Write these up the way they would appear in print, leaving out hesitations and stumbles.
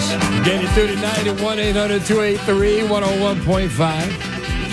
Get it through tonight at 1-800-283-101.5.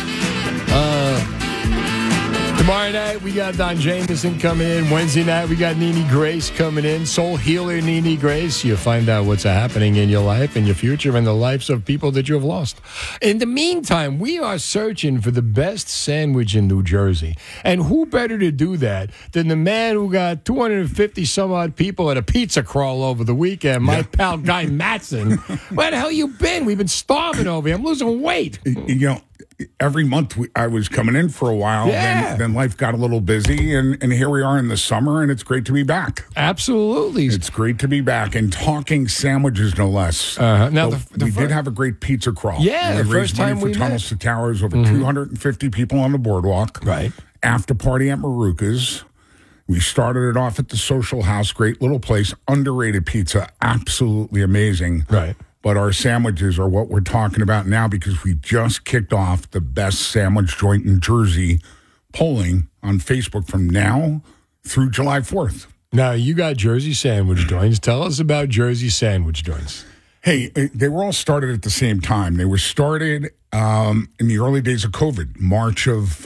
Tomorrow night, we got Don Jameson coming in. Wednesday night, we got Nene Grace coming in. Soul healer Nene Grace. You'll find out what's happening in your life, in your future, and the lives of people that you have lost. In the meantime, we are searching for the best sandwich in New Jersey. And who better to do that than the man who got 250-some-odd people at a pizza crawl over the weekend, my pal Guy Matson. Where the hell you been? We've been starving over here. I'm losing weight. You know, every month I was coming in for a while, then life got a little busy, and here we are in the summer, and it's great to be back. Absolutely. It's great to be back, and talking sandwiches, no less. Now, we did have a great pizza crawl. Yeah, we the raised first money time for we Tunnels to Towers, over 250 people on the boardwalk. Right. After party at Maruca's. We started it off at the Social House, great little place, underrated pizza, absolutely amazing. Right. But our sandwiches are what we're talking about now because we just kicked off the best sandwich joint in Jersey polling on Facebook from now through July 4th. Now, you got Jersey sandwich joints. Tell us about Jersey sandwich joints. Hey, they were all started at the same time. They were started in the early days of COVID, March of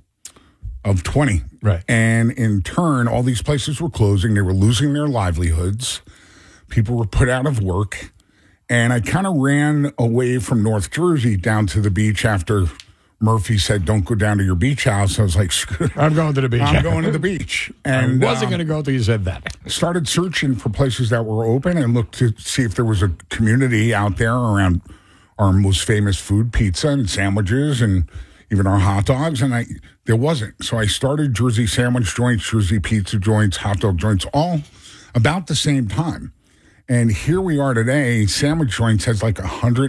20. Right. And in turn, all these places were closing. They were losing their livelihoods. People were put out of work. And I kind of ran away from North Jersey down to the beach after Murphy said, don't go down to your beach house. I was like, screw it. I'm going to the beach. I'm going to the beach. And I wasn't going to go until you said that. Started searching for places that were open and looked to see if there was a community out there around our most famous food, pizza and sandwiches and even our hot dogs. And there wasn't. So I started Jersey sandwich joints, Jersey pizza joints, hot dog joints, all about the same time. And here we are today. Sandwich Joints has like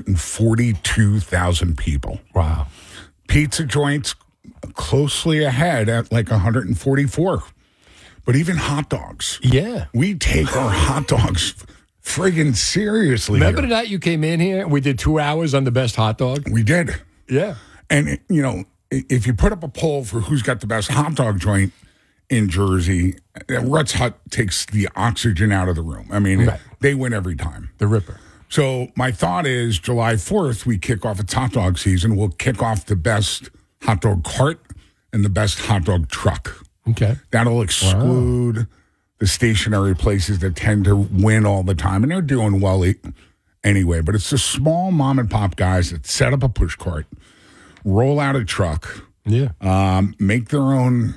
142,000 people. Wow. Pizza Joints closely ahead at like 144. But even hot dogs. Yeah. We take our hot dogs friggin' seriously. Remember the night you came in here? We did 2 hours on the best hot dog? We did. Yeah. And, you know, if you put up a poll for who's got the best hot dog joint in Jersey, Rutt's Hut takes the oxygen out of the room. I mean, they win every time. The Ripper. So my thought is July 4th, we kick off its hot dog season. We'll kick off the best hot dog cart and the best hot dog truck. Okay. That'll exclude the stationary places that tend to win all the time. And they're doing well anyway. But it's the small mom and pop guys that set up a push cart, roll out a truck, make their own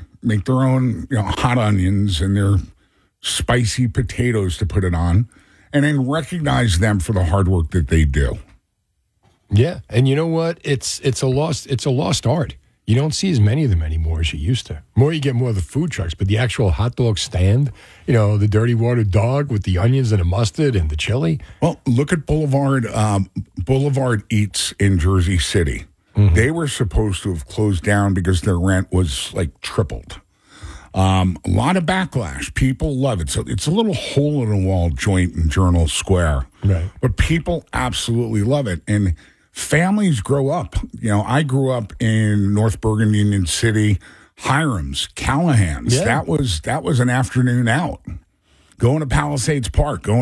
hot onions and their spicy potatoes to put it on, and then recognize them for the hard work that they do. Yeah, and you know what? It's a lost art. You don't see as many of them anymore as you used to. You get more of the food trucks, but the actual hot dog stand, the dirty water dog with the onions and the mustard and the chili. Well, look at Boulevard Eats in Jersey City. Mm-hmm. They were supposed to have closed down because their rent was like tripled. A lot of backlash. People love it. So it's a little hole-in-the-wall joint in Journal Square. Right. But people absolutely love it. And families grow up. I grew up in North Bergen, Union City, Hiram's, Callahan's. Yeah. That was an afternoon out. Going to Palisades Park, going